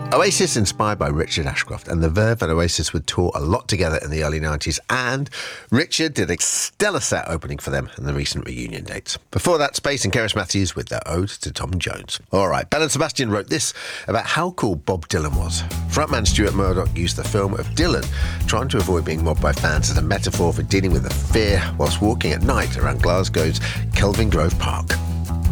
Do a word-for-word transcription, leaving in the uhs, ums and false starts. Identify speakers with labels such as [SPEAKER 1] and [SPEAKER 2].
[SPEAKER 1] Oasis, inspired by Richard Ashcroft, and The Verve and Oasis would tour a lot together in the early nineties, and Richard did a stellar set opening for them in the recent reunion dates. Before that, Space and Keris Matthews with their ode to Tom Jones. All right, Belle and Sebastian wrote this about how cool Bob Dylan was. Frontman Stuart Murdoch used the film of Dylan trying to avoid being mobbed by fans as a metaphor for dealing with the fear whilst walking at night around Glasgow's Kelvin Grove Park.